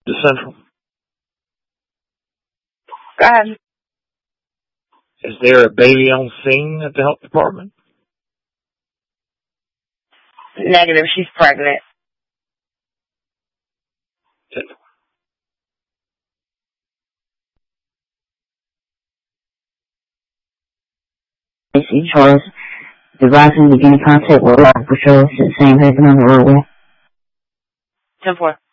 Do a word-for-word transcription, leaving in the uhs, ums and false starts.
The Central. Go ahead. Is there a baby on scene at the health department? Negative. She's pregnant. Central. Casey Charles, advising to begin contact with Rock Patrol at the same head on the roadway. ten four.